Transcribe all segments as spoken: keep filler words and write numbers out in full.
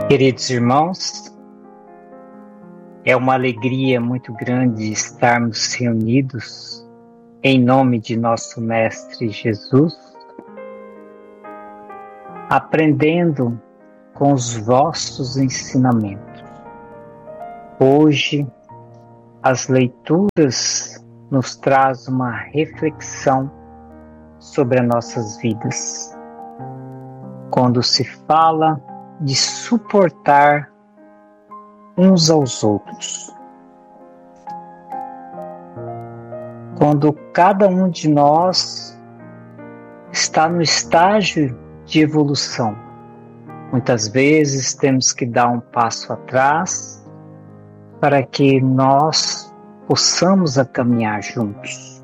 Queridos irmãos, é uma alegria muito grande estarmos reunidos em nome de nosso Mestre Jesus, aprendendo com os vossos ensinamentos. Hoje, as leituras nos trazem uma reflexão sobre as nossas vidas. Quando se fala de suportar uns aos outros. Quando cada um de nós está no estágio de evolução, muitas vezes temos que dar um passo atrás para que nós possamos a caminhar juntos.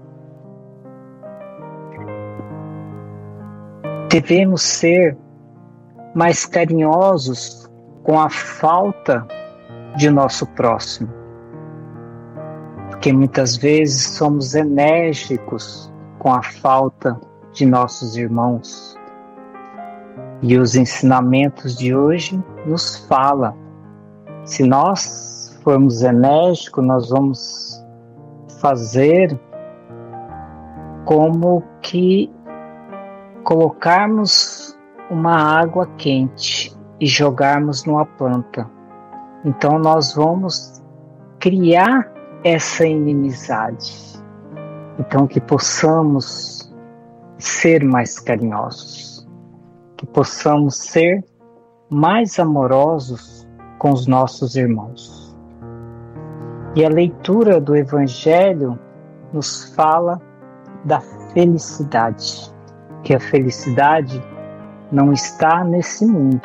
Devemos ser mais carinhosos com a falta de nosso próximo, porque muitas vezes somos enérgicos com a falta de nossos irmãos. E os ensinamentos de hoje nos falam, se nós formos enérgicos, nós vamos fazer como que colocarmos uma água quente e jogarmos numa planta. Então nós vamos criar essa inimizade. Então que possamos ser mais carinhosos, que possamos ser mais amorosos com os nossos irmãos. E a leitura do Evangelho nos fala da felicidade, que a felicidade não está nesse mundo.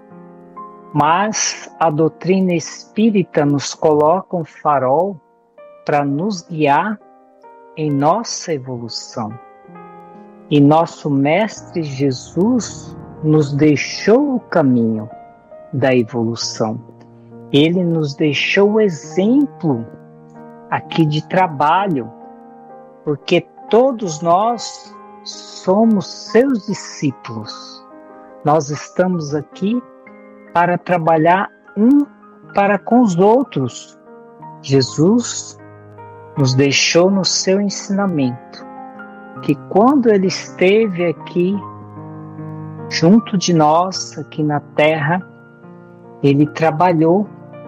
Mas a doutrina espírita nos coloca um farol para nos guiar em nossa evolução. E nosso Mestre Jesus nos deixou o caminho da evolução. Ele nos deixou o exemplo aqui de trabalho, porque todos nós somos seus discípulos. Nós estamos aqui para trabalhar um para com os outros. Jesus nos deixou no seu ensinamento que quando ele esteve aqui junto de nós, aqui na terra, ele trabalhou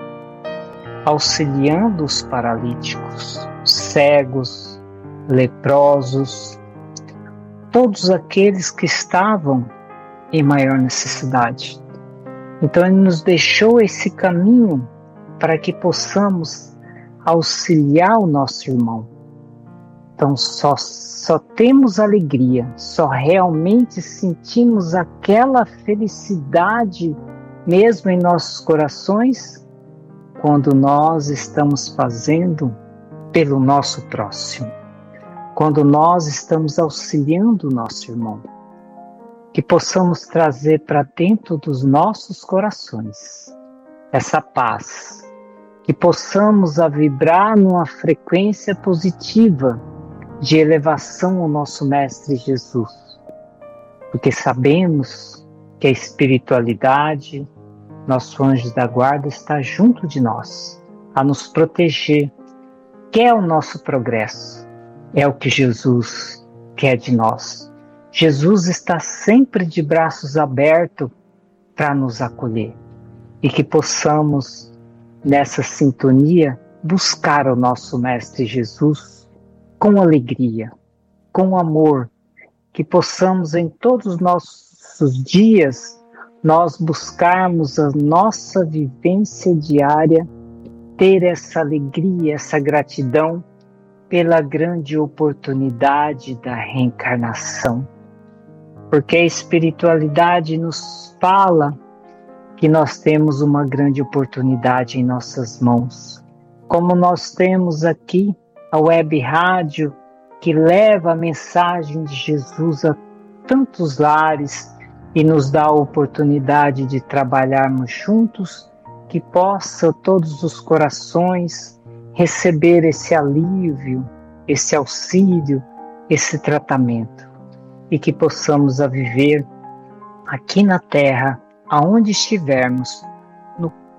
auxiliando os paralíticos, cegos, leprosos, todos aqueles que estavam em maior necessidade. Então ele nos deixou esse caminho para que possamos auxiliar o nosso irmão. Então só, só temos alegria, só realmente sentimos aquela felicidade mesmo em nossos corações quando nós estamos fazendo pelo nosso próximo, quando nós estamos auxiliando o nosso irmão. Que possamos trazer para dentro dos nossos corações essa paz, que possamos a vibrar numa frequência positiva de elevação ao nosso Mestre Jesus, porque sabemos que a espiritualidade, nosso anjo da guarda, está junto de nós, a nos proteger, que é o nosso progresso, é o que Jesus quer de nós. Jesus está sempre de braços abertos para nos acolher e que possamos, nessa sintonia, buscar o nosso Mestre Jesus com alegria, com amor, que possamos em todos os nossos dias nós buscarmos a nossa vivência diária, ter essa alegria, essa gratidão pela grande oportunidade da reencarnação. Porque a espiritualidade nos fala que nós temos uma grande oportunidade em nossas mãos. Como nós temos aqui a web rádio que leva a mensagem de Jesus a tantos lares e nos dá a oportunidade de trabalharmos juntos, que possa todos os corações receber esse alívio, esse auxílio, esse tratamento. E que possamos a viver aqui na Terra, aonde estivermos,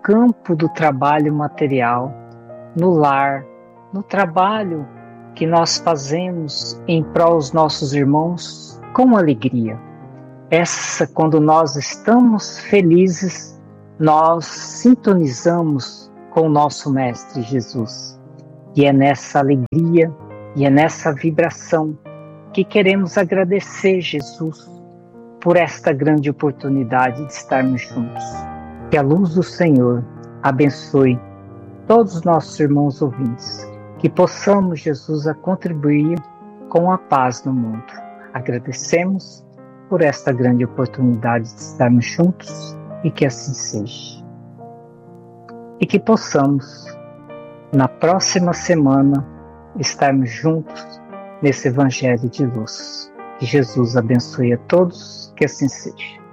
campo do trabalho material, no lar, no trabalho que nós fazemos em prol dos nossos irmãos com alegria. Essa, quando nós estamos felizes, nós sintonizamos com o nosso Mestre Jesus. E é nessa alegria e é nessa vibração que queremos agradecer, Jesus, por esta grande oportunidade de estarmos juntos. Que a luz do Senhor abençoe todos os nossos irmãos ouvintes, que possamos, Jesus, a contribuir com a paz no mundo. Agradecemos por esta grande oportunidade de estarmos juntos e que assim seja. E que possamos, na próxima semana, estarmos juntos nesse Evangelho de luz. Que Jesus abençoe a todos, que assim seja.